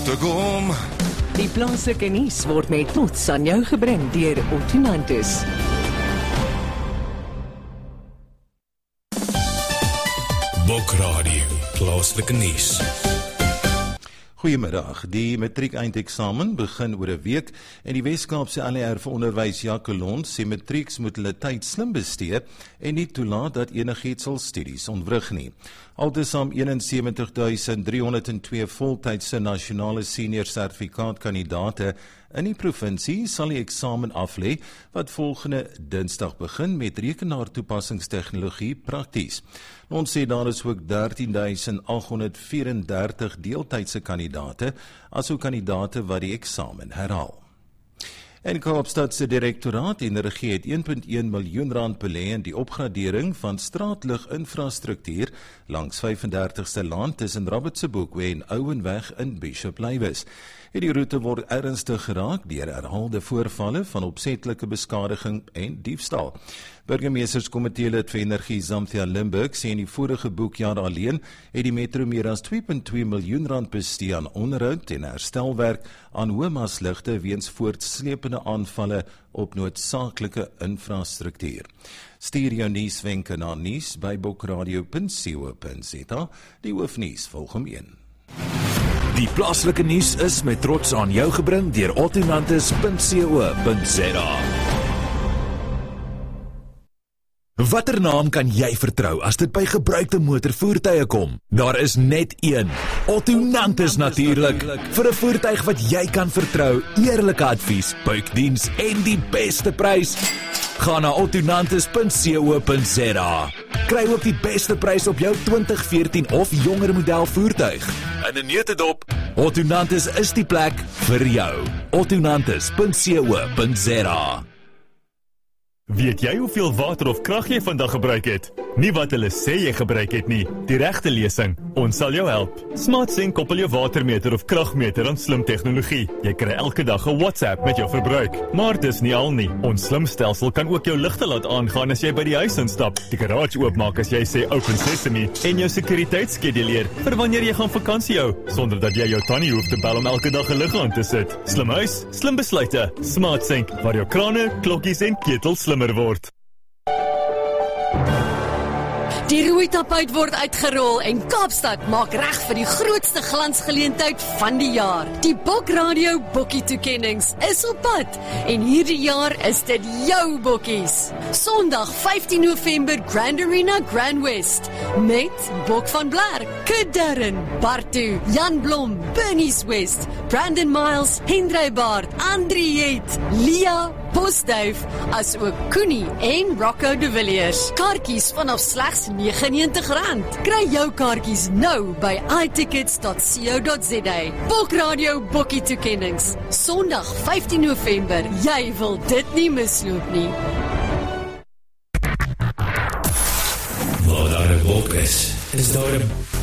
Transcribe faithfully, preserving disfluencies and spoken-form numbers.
Te kom. Die plaaslike nuus word met trots aan jou gebring deur Ottonantis. Bokradio, plaaslike nuus. Goeiemiddag. Die matriek-eindeksamen begin oor 'n week en die Wes-Kaapse L E R vir onderwys Jacquelon sê matrieks moet hulle tyd slim bestee en nie toelaat dat enigiets sal studies ontwrig nie. Altesaam eenensewentig duisend driehonderdtwee voltydse nasionale senior sertifikaatkandidate in die provinsie sal die eksamen aflê wat volgende Dinsdag begin met rekenaartoepassingstegnologie prakties. Ons sê daar is ook dertien duisend agthonderdvyf-en-dertig deeltydse kandidate, asook kandidate wat die eksamen herhaal. En Kaapstad se direktoraat en regie het een komma een miljoen rand belê in die opgradering van straatliginfrastruktuur langs vyf-en-dertigste Laan tussen Robertsebookweg en Ouwenweg in Bishop Lywes. Die roete word ernstig geraak deur herhaalde voorvalle van opsetlike beskadiging en diefstal. Burgemeesterskomitee lid vir energie Zamthia Limburg sê in die vorige boekjaar alleen het die metro meer as twee komma twee miljoen rand bestee aan onderhoud en herstelwerk aan hoëmasligte weens voortsleepende aanvalle op noodsaaklike infrastruktuur. Stuur jou nuuswenke na nuus by bokradio punt co punt za. Die hoofnuus volg om een. Die plaaslike nuus is met trots aan jou gebring deur ottonantis punt co punt za. Watter naam kan jy vertrou as dit by gebruikte motorvoertuie kom? Daar is net een. Ottonantis natuurlik. Vir 'n voertuig wat jy kan vertrou, eerlike advies, buikdiens en die beste prys. Ga na ottonantis punt co punt za. Kry ook die beste prys op jou twintig veertien of jonger model voertuig. In 'n neutedop, Ottonantis is die plek vir jou. ottonantis punt co punt za. Weet jy hoeveel water of krag jy vandag gebruik het? Nie wat hulle sê jy gebruik het nie. Die regte lesing. Ons sal jou help. SmartSync koppel jou watermeter of kragmeter aan slim tegnologie. Jy kry elke dag 'n WhatsApp met jou verbruik. Maar dis nie al nie. Ons slim stelsel kan ook jou ligte laat aangaan as jy by die huis instap, die garage oopmaak as jy sê open sesame en jou sekuriteitsskeduleer vir wanneer jy gaan vakansie hou, sonder dat jy jou tannie hoef te bel om elke dag 'n lig aan te sit. Slim huis, slim besluite. SmartSync, waar jou krane, klokkies en ketels slimmer word. Die rooi tapuit word uitgerol en Kaapstad maak reg vir die grootste glansgeleentheid van die jaar. Die Bokradio Bokkie toekennings is op pad en hierdie jaar is dit jou bokkies. Sondag vyftien November Grand Arena Grand West met Bok van Blerk, Kid Darren, Bartu, Jan Blom, Bernice West, Brandon Miles, Hendrey Baard, Andriet, Lia, Postduif, as ook Koenie en Rocco de Villiers. Kaartjies vanaf slegs negenennegentig rand. Kry jou kaartjies nou by i tickets dot co dot za. Bokradio Bokkie toekennings. Sondag vyftien November. Jy wil dit nie misloop nie. Waar daar 'n bok is, is daar 'n